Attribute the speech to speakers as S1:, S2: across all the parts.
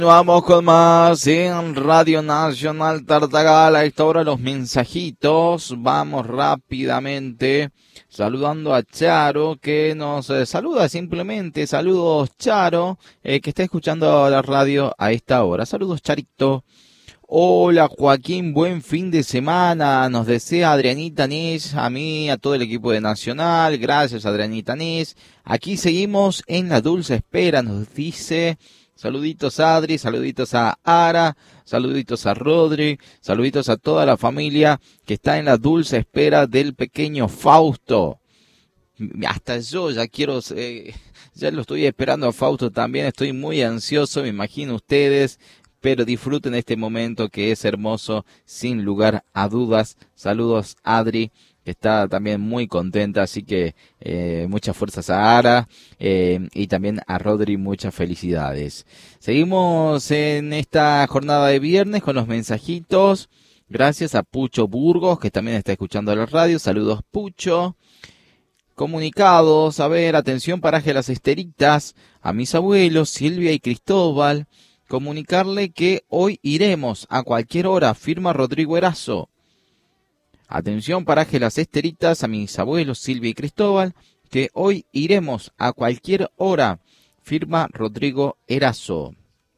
S1: Vamos con más en Radio Nacional Tartagal. A esta hora los mensajitos. Vamos rápidamente saludando a Charo que nos saluda simplemente. Saludos Charo, que está escuchando la radio a esta hora. Saludos Charito. Hola Joaquín, buen fin de semana. Nos desea Adrianita Nis, a mí, a todo el equipo de Nacional. Gracias Adrianita Nis. Aquí seguimos en la dulce espera, nos dice. Saluditos a Adri, saluditos a Ara, saluditos a Rodri, saluditos a toda la familia que está en la dulce espera del pequeño Fausto. Hasta yo ya quiero, ya lo estoy esperando a Fausto también, estoy muy ansioso, me imagino ustedes, pero disfruten este momento que es hermoso, sin lugar a dudas. Saludos Adri, que está también muy contenta, así que muchas fuerzas a Ara y también a Rodri, muchas felicidades. Seguimos en esta jornada de viernes con los mensajitos. Gracias a Pucho Burgos, que también está escuchando la radio. Saludos Pucho. Comunicados, a ver, atención paraje Las Esteritas, a mis abuelos Silvia y Cristóbal. Comunicarle que hoy iremos a cualquier hora, firma Rodrigo Erazo. Atención, paraje Las Esteritas, a mis abuelos Silvia y Cristóbal, que hoy iremos a cualquier hora, firma Rodrigo Erazo.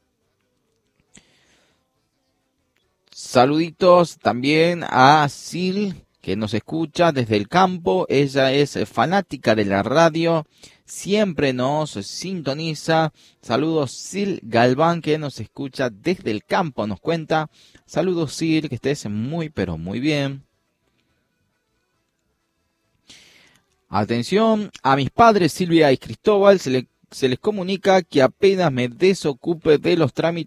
S1: Saluditos también a Sil, que nos escucha desde el campo. Ella es fanática de la radio, siempre nos sintoniza. Saludos Sil Galván, que nos escucha desde el campo, nos cuenta. Saludos Sil, que estés muy pero muy bien. Atención, a mis padres Silvia y Cristóbal se les comunica que apenas me desocupe de los trámites